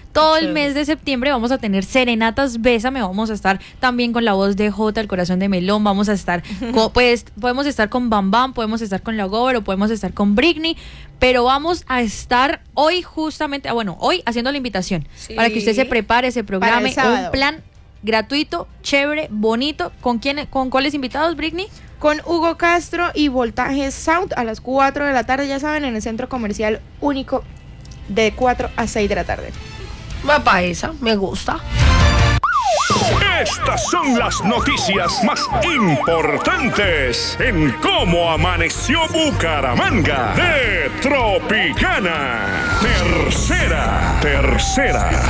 Todo el mes de septiembre vamos a tener serenatas Bésame, vamos a estar también con la voz de Jota, el corazón de Melón, vamos a estar, pues podemos estar con Bam Bam, podemos estar con La Gober o podemos estar con Britney, pero vamos a estar hoy justamente, hoy haciendo la invitación para que usted se prepare, se programe un plan gratuito, chévere, bonito. ¿Con cuáles invitados, Britney? Con Hugo Castro y Voltaje Sound a las 4 de la tarde, ya saben, en el Centro Comercial Único de 4 a 6 de la tarde. Va pa' esa, me gusta. Estas son las noticias más importantes en Cómo Amaneció Bucaramanga de Tropicana. Tercera.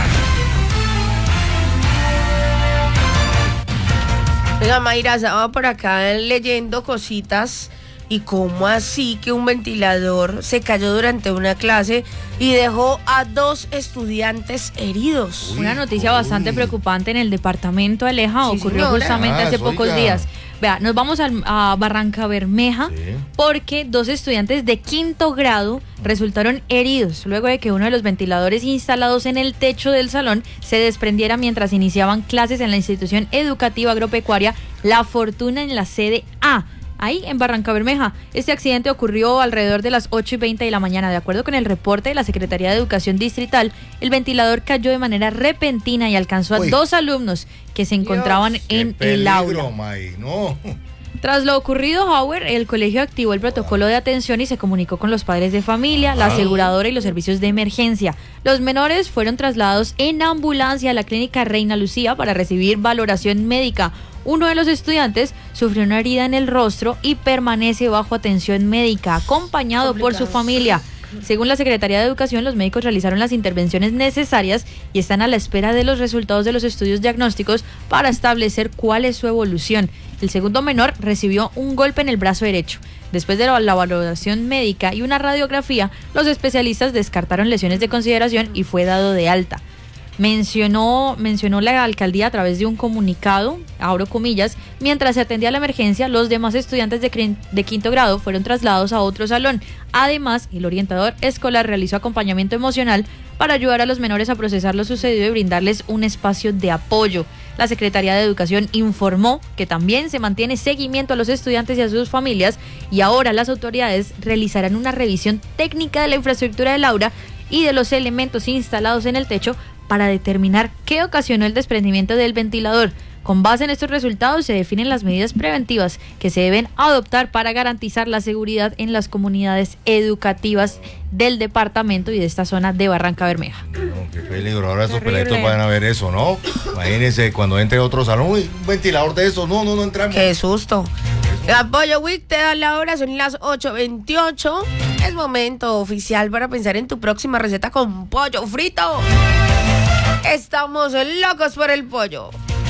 Oiga, Mayra, estaba por acá leyendo cositas. ¿Y cómo así que un ventilador se cayó durante una clase y dejó a 2 estudiantes heridos? Una noticia bastante preocupante en el departamento de Aleja, ocurrió justamente hace pocos días. Vea, nos vamos a Barrancabermeja porque 2 estudiantes de 5º grado resultaron heridos luego de que uno de los ventiladores instalados en el techo del salón se desprendiera mientras iniciaban clases en la institución educativa agropecuaria La Fortuna en la sede A. Ahí en Barrancabermeja. Este accidente ocurrió alrededor de las 8:20 de la mañana. De acuerdo con el reporte de la Secretaría de Educación Distrital, el ventilador cayó de manera repentina y alcanzó a 2 alumnos que se encontraban en el aula. No. Tras lo ocurrido, Howard, el colegio activó el protocolo de atención y se comunicó con los padres de familia, la aseguradora y los servicios de emergencia. Los menores fueron trasladados en ambulancia a la clínica Reina Lucía para recibir valoración médica. Uno de los estudiantes sufrió una herida en el rostro y permanece bajo atención médica, acompañado por su familia. Según la Secretaría de Educación, los médicos realizaron las intervenciones necesarias y están a la espera de los resultados de los estudios diagnósticos para establecer cuál es su evolución. El segundo menor recibió un golpe en el brazo derecho. Después de la valoración médica y una radiografía, los especialistas descartaron lesiones de consideración y fue dado de alta. Mencionó la alcaldía a través de un comunicado, abro comillas, mientras se atendía la emergencia, los demás estudiantes de 5º grado fueron trasladados a otro salón. Además, el orientador escolar realizó acompañamiento emocional para ayudar a los menores a procesar lo sucedido y brindarles un espacio de apoyo. La Secretaría de Educación informó que también se mantiene seguimiento a los estudiantes y a sus familias y ahora las autoridades realizarán una revisión técnica de la infraestructura del aula y de los elementos instalados en el techo para determinar qué ocasionó el desprendimiento del ventilador. Con base en estos resultados se definen las medidas preventivas que se deben adoptar para garantizar la seguridad en las comunidades educativas del departamento y de esta zona de Barrancabermeja. No, qué peligro, ahora esos peladitos van a ver eso, ¿no? Imagínense cuando entre otro salón, uy, un ventilador de esos, no entramos. Qué susto. La Pollo Week te da la hora, son las 8:28. Es momento oficial para pensar en tu próxima receta con pollo frito. Estamos locos por el pollo.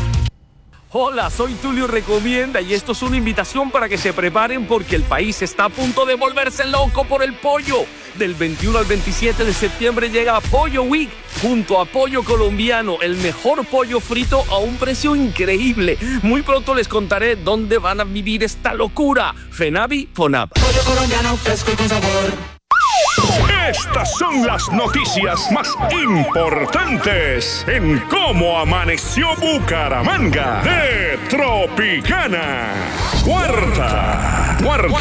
Hola, soy Tulio Recomienda y esto es una invitación para que se preparen porque el país está a punto de volverse loco por el pollo. Del 21 al 27 de septiembre llega Pollo Week junto a Pollo Colombiano, el mejor pollo frito a un precio increíble. Muy pronto les contaré dónde van a vivir esta locura. Fenavi, Fonab. Pollo colombiano fresco y con sabor. Estas son las noticias más importantes en Cómo Amaneció Bucaramanga de Tropicana. Cuarta.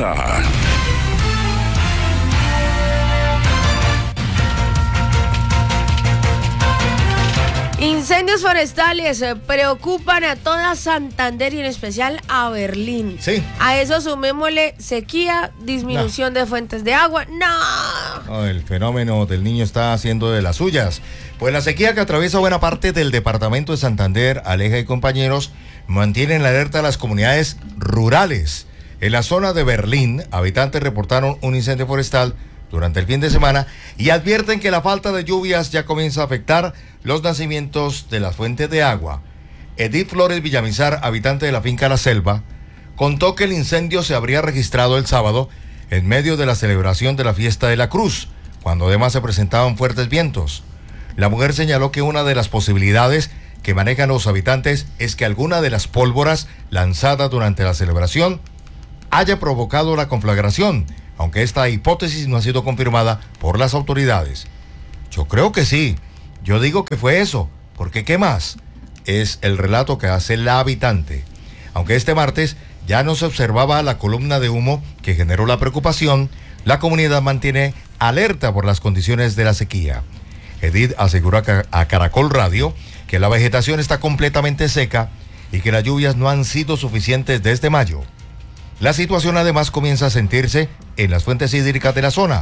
Incendios forestales preocupan a toda Santander y en especial a Berlín. Sí. A eso sumémosle sequía, disminución de fuentes de agua. No, el fenómeno del Niño está haciendo de las suyas. Pues la sequía que atraviesa buena parte del departamento de Santander, Aleja y compañeros, mantiene en alerta a las comunidades rurales. En la zona de Berlín, habitantes reportaron un incendio forestal durante el fin de semana y advierten que la falta de lluvias ya comienza a afectar los nacimientos de las fuentes de agua. Edith Flores Villamizar, habitante de la finca La Selva, contó que el incendio se habría registrado el sábado en medio de la celebración de la fiesta de la Cruz, cuando además se presentaban fuertes vientos. La mujer señaló que una de las posibilidades que manejan los habitantes es que alguna de las pólvoras lanzadas durante la celebración haya provocado la conflagración, aunque esta hipótesis no ha sido confirmada por las autoridades. Yo creo que sí, Yo digo que fue eso, porque ¿qué más? Es el relato que hace la habitante. Aunque este martes ya no se observaba la columna de humo que generó la preocupación, la comunidad mantiene alerta por las condiciones de la sequía. Edith aseguró a Caracol Radio que la vegetación está completamente seca y que las lluvias no han sido suficientes desde mayo. La situación además comienza a sentirse en las fuentes hídricas de la zona.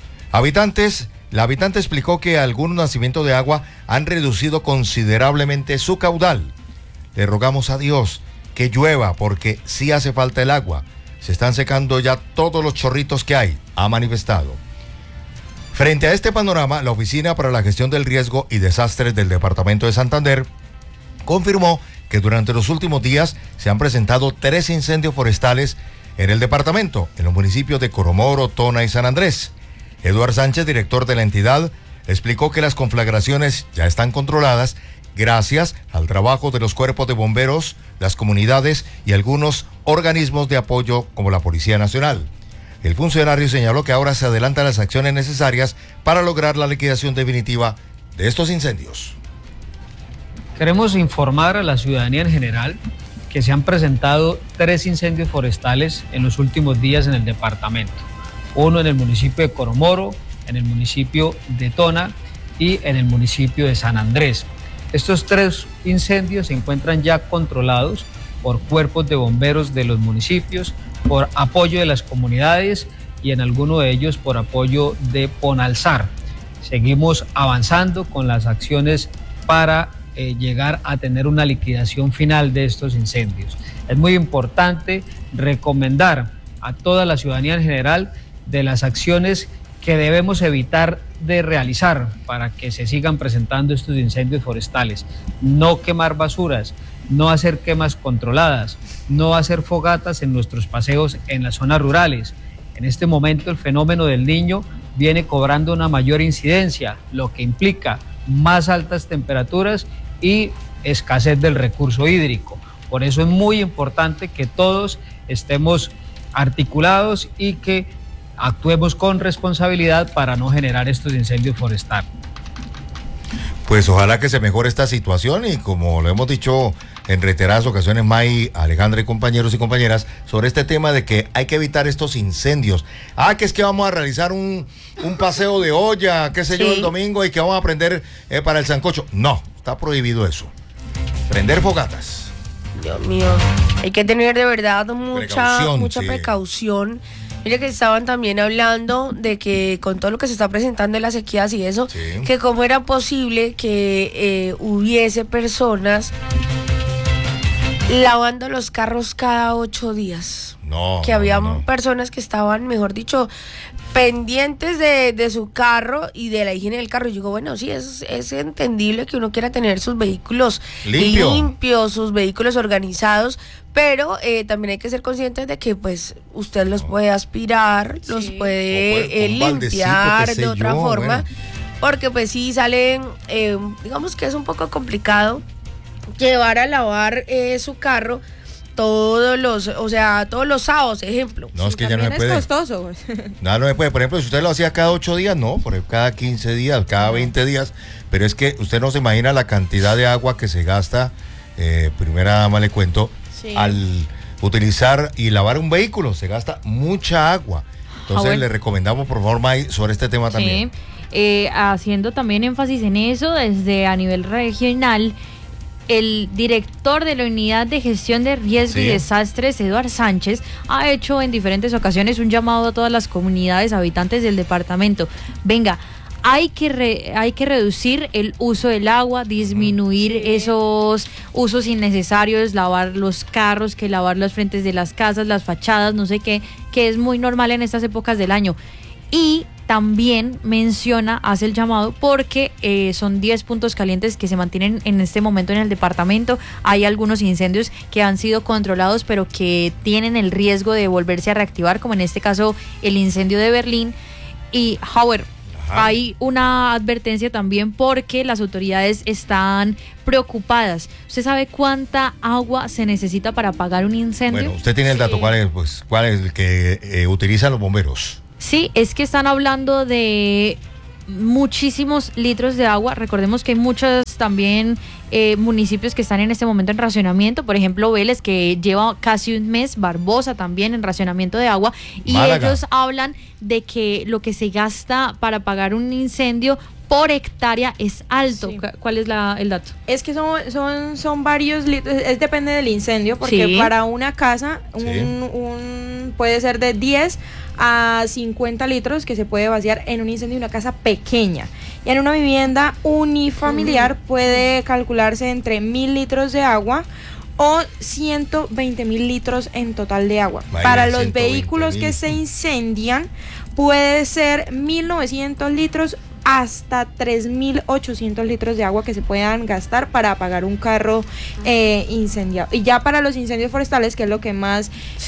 La habitante explicó que algunos nacimientos de agua han reducido considerablemente su caudal. Le rogamos a Dios que llueva porque sí hace falta el agua. Se están secando ya todos los chorritos que hay, ha manifestado. Frente a este panorama, la Oficina para la Gestión del Riesgo y Desastres del Departamento de Santander confirmó que durante los últimos días se han presentado 3 incendios forestales en el departamento, en los municipios de Coromoro, Tona y San Andrés. Eduard Sánchez, director de la entidad, explicó que las conflagraciones ya están controladas gracias al trabajo de los cuerpos de bomberos, las comunidades y algunos organismos de apoyo como la Policía Nacional. El funcionario señaló que ahora se adelantan las acciones necesarias para lograr la liquidación definitiva de estos incendios. Queremos informar a la ciudadanía en general que se han presentado 3 incendios forestales en los últimos días en el departamento. Uno en el municipio de Coromoro, en el municipio de Tona y en el municipio de San Andrés. Estos 3 incendios se encuentran ya controlados por cuerpos de bomberos de los municipios, por apoyo de las comunidades y en alguno de ellos por apoyo de Ponalzar. Seguimos avanzando con las acciones para llegar a tener una liquidación final de estos incendios. Es muy importante recomendar a toda la ciudadanía en general de las acciones que debemos evitar de realizar para que se sigan presentando estos incendios forestales. No quemar basuras, no hacer quemas controladas, no hacer fogatas en nuestros paseos en las zonas rurales. En este momento el fenómeno del Niño viene cobrando una mayor incidencia, lo que implica más altas temperaturas y escasez del recurso hídrico. Por eso es muy importante que todos estemos articulados y que actuemos con responsabilidad para no generar estos incendios forestales. Pues ojalá que se mejore esta situación y como lo hemos dicho en reiteradas ocasiones, May, Alejandra y compañeros y compañeras, sobre este tema de que hay que evitar estos incendios. Que es que vamos a realizar un paseo de olla, qué sé yo, el domingo y que vamos a prender para el sancocho. No, está prohibido eso. Prender fogatas. Dios mío, hay que tener de verdad mucha precaución. Mire que estaban también hablando de que con todo lo que se está presentando en las sequías y eso, que cómo era posible que hubiese personas lavando los carros cada 8 días. Que había personas que estaban, mejor dicho, pendientes de su carro y de la higiene del carro. Y yo digo, bueno, sí, es entendible que uno quiera tener sus vehículos limpios, sus vehículos organizados, pero también hay que ser conscientes de que pues usted los puede aspirar, los puede limpiar de otra forma, porque pues sí salen, digamos que es un poco complicado llevar a lavar su carro todos los sábados, ejemplo. No, es que ya no se puede. Es costoso. No se puede. Por ejemplo, si usted lo hacía cada 8 días, no, por ejemplo, cada 15 días, cada 20 días, pero es que usted no se imagina la cantidad de agua que se gasta, primera dama le cuento, al utilizar y lavar un vehículo, se gasta mucha agua. Entonces le recomendamos, por favor, May, sobre este tema también. Haciendo también énfasis en eso, desde a nivel regional, el director de la Unidad de Gestión de Riesgo y Desastres, Eduard Sánchez, ha hecho en diferentes ocasiones un llamado a todas las comunidades habitantes del departamento. Venga, hay que reducir el uso del agua, disminuir esos usos innecesarios, lavar los carros, que lavar los frentes de las casas, las fachadas, no sé qué, que es muy normal en estas épocas del año. Y también hace el llamado porque son 10 puntos calientes que se mantienen en este momento en el departamento. Hay algunos incendios que han sido controlados pero que tienen el riesgo de volverse a reactivar, como en este caso el incendio de Berlín. Y Howard, hay una advertencia también porque las autoridades están preocupadas. ¿Usted sabe cuánta agua se necesita para apagar un incendio? Bueno, usted tiene el dato. ¿Cuál es el que utilizan los bomberos? Sí, es que están hablando de muchísimos litros de agua. Recordemos que hay muchos también municipios que están en este momento en racionamiento, por ejemplo Vélez, que lleva casi un mes, Barbosa también en racionamiento de agua, y Málaga. ellos hablan de que lo que se gasta para apagar un incendio por hectárea es alto. Sí. ¿Cuál es el dato? Es que son varios litros, depende del incendio, porque Sí. para una casa Sí. puede ser de 10 a 50 litros que se puede vaciar en un incendio de una casa pequeña. Y en una vivienda unifamiliar puede calcularse entre 1.000 litros de agua o 120.000 litros en total de agua. Vaya, Para los 120.000. vehículos que se incendian puede ser 1.900 litros hasta 3.800 litros de agua que se puedan gastar para apagar un carro incendiado. Y ya para los incendios forestales, que es lo que más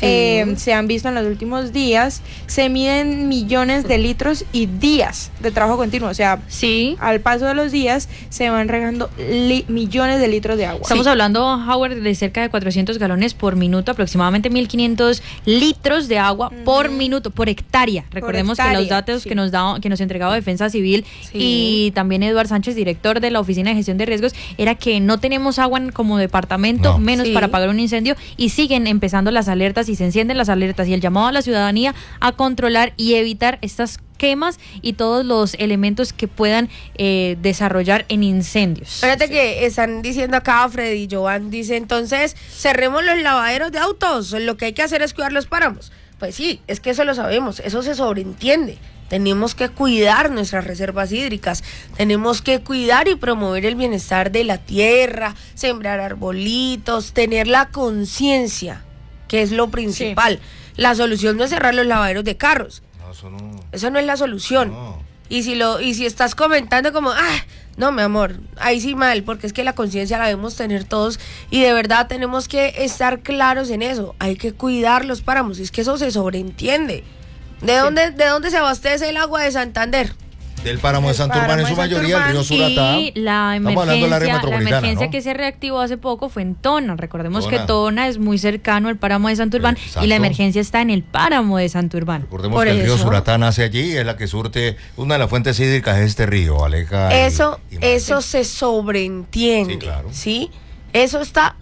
se han visto en los últimos días, se miden millones de litros y días de trabajo continuo. O sea, Sí. al paso de los días se van regando millones de litros de agua. Estamos hablando, Howard, de cerca de 400 galones por minuto, aproximadamente 1.500 litros de agua por minuto, por hectárea. Recordemos que los hectárea, datos sí. que nos entregaba Defensa Civil Sí. y también Eduard Sánchez, director de la Oficina de Gestión de Riesgos, era que no tenemos agua como departamento, No. menos Sí. para apagar un incendio, y siguen empezando las alertas y se encienden las alertas y el llamado a la ciudadanía a controlar y evitar estas quemas y todos los elementos que puedan desarrollar en incendios. Espérate que están diciendo acá, Freddy y Joan, dice, entonces cerremos los lavaderos de autos, lo que hay que hacer es cuidar los páramos. Pues sí, es que eso lo sabemos, eso se sobreentiende. Tenemos que cuidar nuestras reservas hídricas, tenemos que cuidar y promover el bienestar de la tierra, sembrar arbolitos, tener la conciencia, que es lo principal. La solución no es cerrar los lavaderos de carros, No, eso no. eso no es la solución. No. Y si estás comentando como, no, mi amor, ahí sí mal, porque es que la conciencia la debemos tener todos y de verdad tenemos que estar claros en eso. Hay que cuidar los páramos, es que eso se sobreentiende. ¿De dónde se abastece el agua de Santander? Del páramo de Santurbán, en su mayoría, el río Suratá. Y la Estamos hablando del área emergencia, metropolitana, ¿no? que se reactivó hace poco fue en Tona. Recordemos Tona. que Tona es muy cercano al páramo de Santurbán Exacto. y la emergencia está en el páramo de Santurbán. Recordemos Por que el río eso. Suratá nace allí, es la que surte, una de las fuentes hídricas es este río, Aleja. Eso y María. se sobreentiende, Sí, claro. ¿sí? Eso está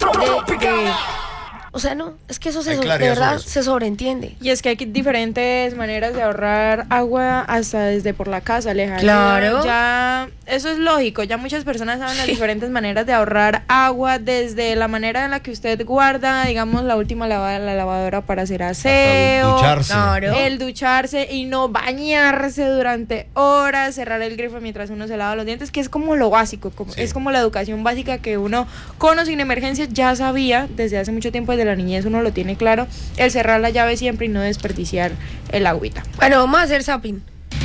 o sea, no, es que eso Hay de claridad verdad sobre eso. se sobreentiende. Y es que hay diferentes maneras de ahorrar agua hasta desde por la casa, Aleja. Claro. Ya, eso es lógico. Ya muchas personas saben las diferentes maneras de ahorrar agua, desde la manera en la que usted guarda, digamos, la última la lavadora para hacer aseo. Ducharse. Claro. El ducharse y no bañarse durante horas, cerrar el grifo mientras uno se lava los dientes, que es como lo básico, Sí. es como la educación básica que uno con o sin emergencias ya sabía desde hace mucho tiempo, desde la niñez uno lo tiene claro, el cerrar la llave siempre y no desperdiciar el agüita. Bueno, vamos a hacer zapping.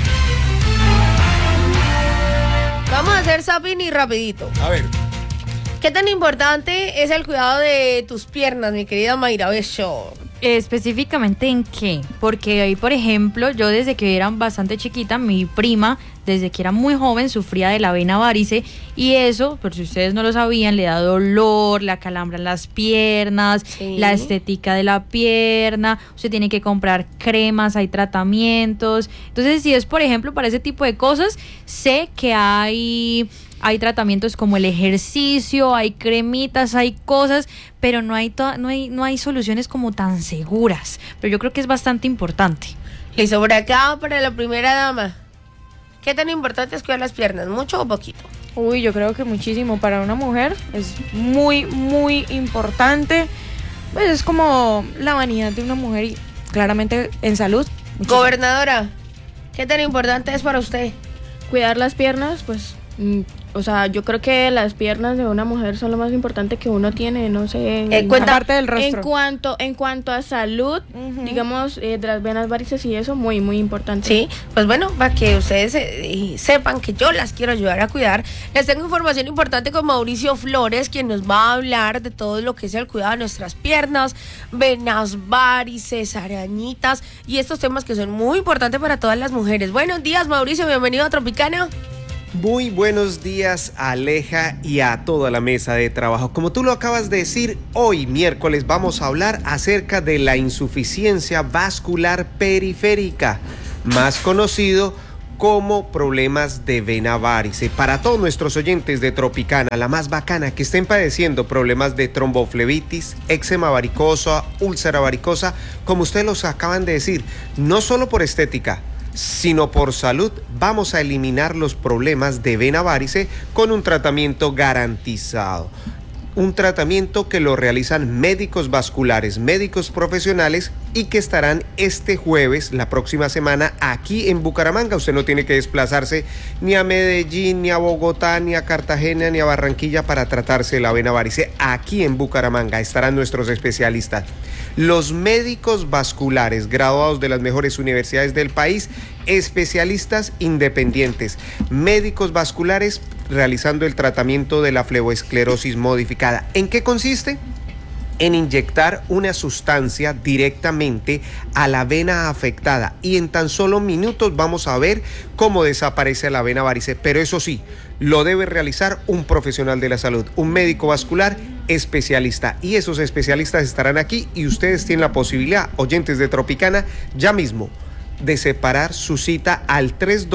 Vamos a hacer zapping y rapidito. A ver, ¿Qué tan importante es el cuidado de tus piernas, mi querida Mayra Becho? ¿Específicamente en qué? Porque ahí, por ejemplo, yo desde que era bastante chiquita, mi prima, desde que era muy joven, sufría de la vena varice y eso, por si ustedes no lo sabían, le da dolor, le acalambran las piernas, Sí. la estética de la pierna, usted tiene que comprar cremas, hay tratamientos. Entonces, si es, por ejemplo, para ese tipo de cosas, sé que hay tratamientos como el ejercicio, hay cremitas, hay cosas, pero no hay soluciones como tan seguras. Pero yo creo que es bastante importante. Listo, por acá para la primera dama. ¿Qué tan importante es cuidar las piernas? ¿Mucho o poquito? Uy, yo creo que muchísimo para una mujer es muy, muy importante. Pues es como la vanidad de una mujer y claramente en salud. muchísimo. Gobernadora, ¿qué tan importante es para usted? Cuidar las piernas, pues, o sea, yo creo que las piernas de una mujer son lo más importante que uno tiene, no sé. Cuenta- Aparte del rostro. En cuanto a salud, Ujú. digamos, de las venas varices y eso, muy, muy importante. Sí, pues bueno, para que ustedes sepan que yo las quiero ayudar a cuidar, les tengo información importante con Mauricio Flores, quien nos va a hablar de todo lo que es el cuidado de nuestras piernas, venas varices, arañitas y estos temas que son muy importantes para todas las mujeres. Buenos días, Mauricio, bienvenido a Tropicana. Muy buenos días, Aleja, y a toda la mesa de trabajo. Como tú lo acabas de decir, hoy miércoles vamos a hablar acerca de la insuficiencia vascular periférica, más conocido como problemas de vena varice. Para todos nuestros oyentes de Tropicana, la más bacana, que estén padeciendo problemas de tromboflebitis, éczema varicosa, úlcera varicosa, como ustedes los acaban de decir, no solo por estética, sino por salud, vamos a eliminar los problemas de vena varice con un tratamiento garantizado. Un tratamiento que lo realizan médicos vasculares, médicos profesionales y que estarán este jueves, la próxima semana, aquí en Bucaramanga. Usted no tiene que desplazarse ni a Medellín, ni a Bogotá, ni a Cartagena, ni a Barranquilla para tratarse la vena varice. Aquí en Bucaramanga estarán nuestros especialistas. Los médicos vasculares graduados de las mejores universidades del país, especialistas independientes, médicos vasculares realizando el tratamiento de la fleboesclerosis modificada. ¿En qué consiste? En inyectar una sustancia directamente a la vena afectada y en tan solo minutos vamos a ver cómo desaparece la vena varice, pero eso sí, lo debe realizar un profesional de la salud, un médico vascular especialista, y esos especialistas estarán aquí y ustedes tienen la posibilidad, oyentes de Tropicana, ya mismo de separar su cita al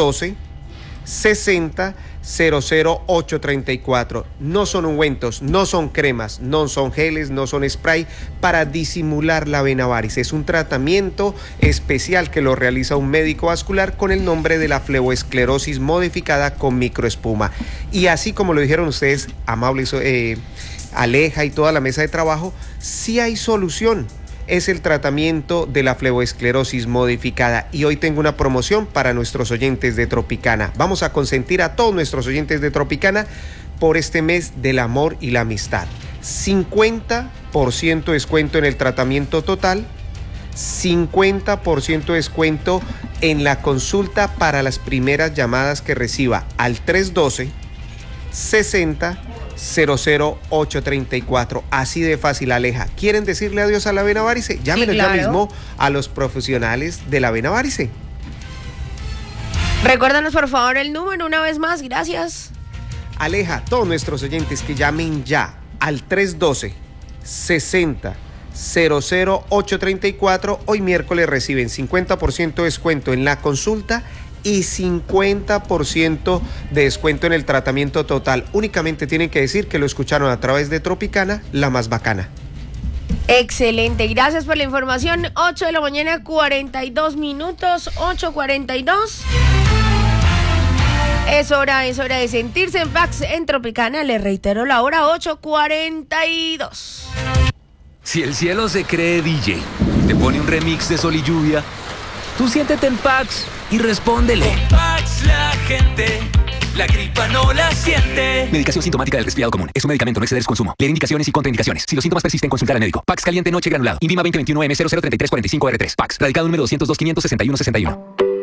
312-60-00834. No son ungüentos, no son cremas, no son geles, no son spray para disimular la vena varice. Es un tratamiento especial que lo realiza un médico vascular con el nombre de la fleboesclerosis modificada con microespuma. Y así como lo dijeron ustedes, amables, Aleja y toda la mesa de trabajo, sí hay solución. Es el tratamiento de la fleboesclerosis modificada y hoy tengo una promoción para nuestros oyentes de Tropicana. Vamos a consentir a todos nuestros oyentes de Tropicana por este mes del amor y la amistad. 50% descuento en el tratamiento total, 50% descuento en la consulta para las primeras llamadas que reciba al 312-60-00834. Así de fácil, Aleja. ¿Quieren decirle adiós a la vena varice? Llámenos ya mismo a los profesionales de la vena varice. Recuérdanos por favor el número una vez más, gracias. Aleja, todos nuestros oyentes que llamen ya al 312-60-00834. Hoy miércoles reciben 50% de descuento en la consulta y 50% de descuento en el tratamiento total. Únicamente tienen que decir que lo escucharon a través de Tropicana, la más bacana. Excelente, gracias por la información. 8 de la mañana, 42 minutos, 8:42. Es hora de sentirse en paz en Tropicana. Les reitero la hora, 8:42. Si el cielo se cree DJ, te pone un remix de Sol y Lluvia, tú siéntete en Pax y respóndele. Con Pax la gente, la gripa no la siente. Medicación sintomática del resfriado común. Es un medicamento, no exceder su consumo. Leer indicaciones y contraindicaciones. Si los síntomas persisten, consultar al médico. Pax caliente noche granulado. INVIMA 2021 M003345R3. Pax. Radicado número 202 561 61.